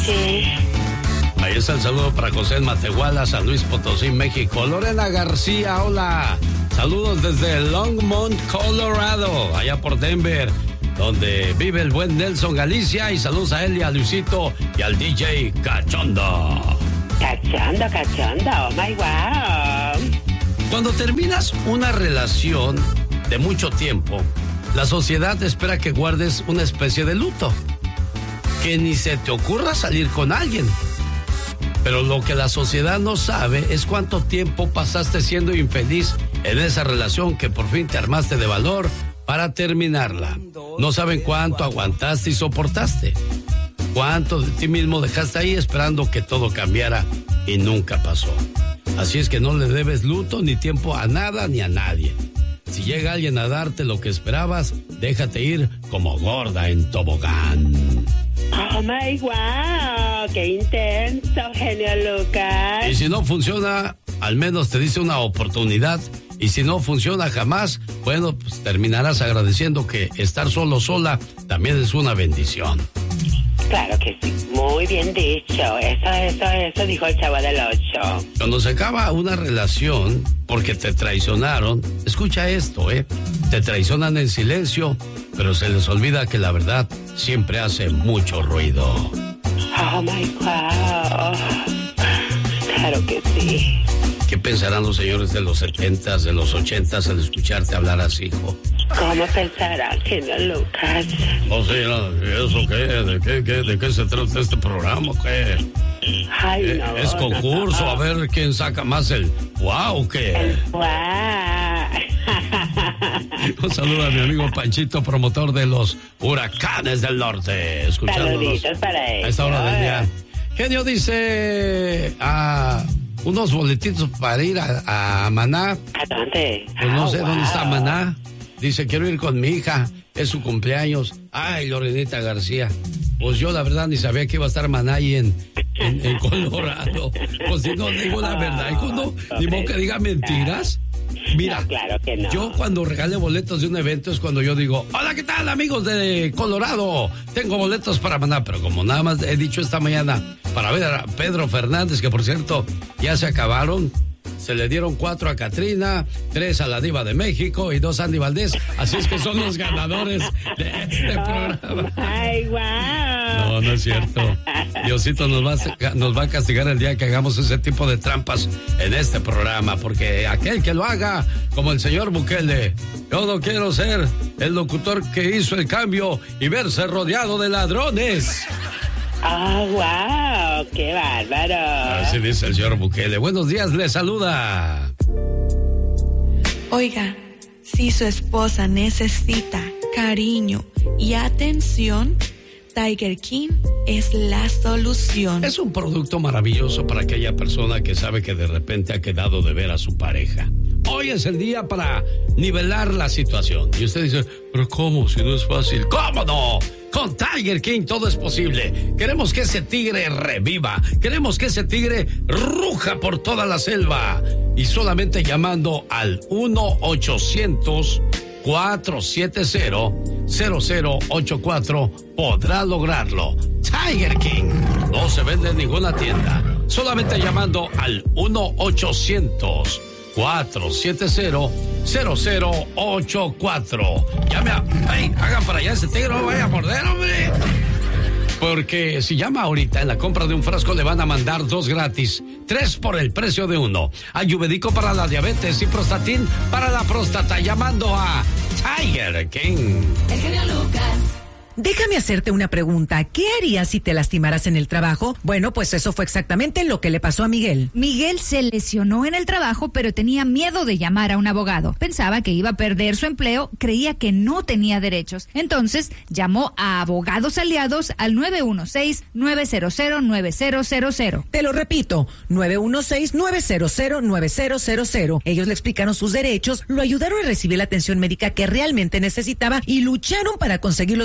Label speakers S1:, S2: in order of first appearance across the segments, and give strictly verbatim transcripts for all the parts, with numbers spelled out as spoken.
S1: sí.
S2: Ahí está el saludo para José en Matehuala, San Luis Potosí, México. Lorena García, hola. Saludos desde Longmont, Colorado, allá por Denver, donde vive el buen Nelson Galicia. Y saludos a él y a Luisito y al D J Cachondo.
S1: Cachondo, cachondo, oh my wow.
S2: Cuando terminas una relación de mucho tiempo, la sociedad espera que guardes una especie de luto. Que ni se te ocurra salir con alguien. Pero lo que la sociedad no sabe es cuánto tiempo pasaste siendo infeliz en esa relación que por fin te armaste de valor para terminarla. No saben cuánto aguantaste y soportaste. Cuánto de ti mismo dejaste ahí esperando que todo cambiara y nunca pasó. Así es que no le debes luto ni tiempo a nada ni a nadie. Si llega alguien a darte lo que esperabas, déjate ir como gorda en tobogán.
S1: Oh my wow, qué intenso, genio Lucas.
S2: Y si no funciona, al menos te dice una oportunidad. Y si no funciona jamás, bueno, pues terminarás agradeciendo que estar solo sola también es una bendición.
S1: Claro que sí, muy bien dicho. Eso, eso, eso dijo el Chavo del Ocho.
S2: Cuando se acaba una relación porque te traicionaron, escucha esto, ¿eh? Te traicionan en silencio, pero se les olvida que la verdad siempre hace mucho ruido.
S1: Oh my God. Claro que sí.
S2: ¿Qué pensarán los señores de los setentas, de los ochentas al escucharte hablar así, hijo?
S1: ¿Cómo pensarán, genio Lucas?
S2: O sea, ¿eso qué? ¿De qué, qué? ¿De qué se trata este programa? ¿Qué?
S1: Ay,
S2: ¿Eh?
S1: no,
S2: ¿Es concurso?
S1: no.
S2: A ver quién saca más el wow, ¿qué?
S1: El wow.
S2: Un saludo a mi amigo Panchito, promotor de los Huracanes del Norte. Escuchándonos
S1: Saluditos para él.
S2: a esta hora del día. Genio dice a unos boletitos para ir a, a Maná.
S1: ¿A dónde?
S2: Pues no
S1: Oh,
S2: sé
S1: wow.
S2: dónde está Maná. Dice, quiero ir con mi hija, es su cumpleaños. Ay, Lorenita García. Pues yo la verdad ni sabía que iba a estar Maná ahí en, en, en Colorado. Pues si no digo la verdad, hijo, no, ni modo que diga mentiras. Mira,
S1: No, claro que no.
S2: Yo cuando regale boletos de un evento es cuando yo digo, hola, ¿qué tal, amigos de Colorado? Tengo boletos para Maná, pero como nada más he dicho esta mañana para ver a Pedro Fernández, que por cierto ya se acabaron. Se le dieron cuatro a Catrina, tres a la Diva de México y dos a Andy Valdés. Así es que son los ganadores de este programa.
S1: Ay, wow.
S2: No, no es cierto. Diosito nos va, a, nos va a castigar el día que hagamos ese tipo de trampas en este programa, porque aquel que lo haga, como el señor Bukele, yo no quiero ser el locutor que hizo el cambio y verse rodeado de ladrones.
S1: Oh, wow, qué bárbaro.
S2: Así dice el señor Bukele. Buenos días, le saluda.
S3: Oiga, si su esposa necesita cariño y atención, Tiger King es la solución.
S2: Es un producto maravilloso para aquella persona que sabe que de repente ha quedado de ver a su pareja. Hoy es el día para nivelar la situación. Y usted dice, pero ¿cómo? Si no es fácil. ¿Cómo no? Con Tiger King todo es posible. Queremos que ese tigre reviva. Queremos que ese tigre ruja por toda la selva. Y solamente llamando al uno ochocientos, cuatro siete cero, cero cero ocho cuatro podrá lograrlo. Tiger King no se vende en ninguna tienda. Solamente llamando al uno ochocientos, cuatro siete cero, cero cero ocho cuatro. Llame a... ¡Ey! Hagan para allá ese tigre, no vaya a morder, hombre. Porque si llama ahorita, en la compra de un frasco le van a mandar dos gratis. Tres por el precio de uno. Ayurvédico para la diabetes y Prostatin para la próstata. Llamando a Tiger King.
S4: El genio Lucas.
S5: Déjame hacerte una pregunta. ¿Qué harías si te lastimaras en el trabajo? Bueno, pues eso fue exactamente lo que le pasó a Miguel.
S6: Miguel se lesionó en el trabajo, pero tenía miedo de llamar a un abogado. Pensaba que iba a perder su empleo, creía que no tenía derechos. Entonces, llamó a Abogados Aliados al nueve uno seis, nueve cero cero, nueve cero cero cero.
S5: Te lo repito, nueve uno seis, nueve cero cero, nueve cero cero cero. Ellos le explicaron sus derechos, lo ayudaron a recibir la atención médica que realmente necesitaba y lucharon para conseguir los beneficios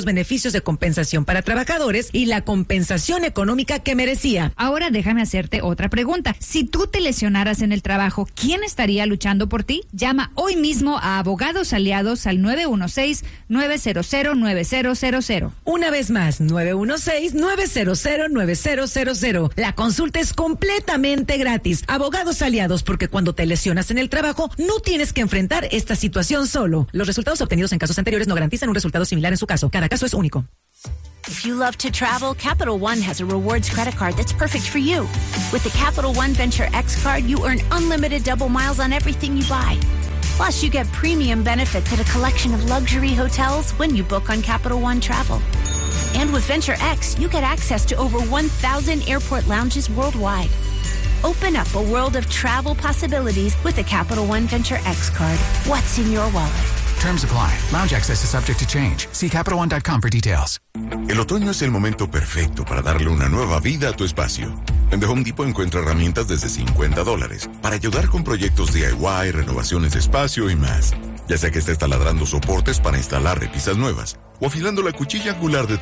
S5: beneficios de compensación para trabajadores y la compensación económica que merecía.
S6: Ahora déjame hacerte otra pregunta. Si tú te lesionaras en el trabajo, ¿quién estaría luchando por ti? Llama hoy mismo a Abogados Aliados al nueve uno seis, nueve cero cero, nueve cero cero cero.
S5: Una vez más, nueve uno seis, nueve cero cero, nueve cero cero cero. La consulta es completamente gratis. Abogados Aliados, porque cuando te lesionas en el trabajo, no tienes que enfrentar esta situación solo. Los resultados obtenidos en casos anteriores no garantizan un resultado similar en su caso. Cada caso es único.
S4: If you love to travel, Capital One has a rewards credit card that's perfect for you. With the Capital One Venture X card, you earn unlimited double miles on everything you buy. Plus, you get premium benefits at a collection of luxury hotels when you book on Capital One Travel. And with Venture X, you get access to over one thousand airport lounges worldwide. Open up a world of travel possibilities with the Capital One Venture X card. What's in your wallet?
S7: Terms apply. Lounge access is subject to change. See Capital One dot com for details.
S8: El otoño es el momento perfecto para darle una nueva vida a tu espacio. En The Home Depot encuentra herramientas desde cincuenta dólares para ayudar con proyectos D I Y, renovaciones de espacio y más. Ya sea que estés taladrando soportes para instalar repisas nuevas o afilando la cuchilla angular de tu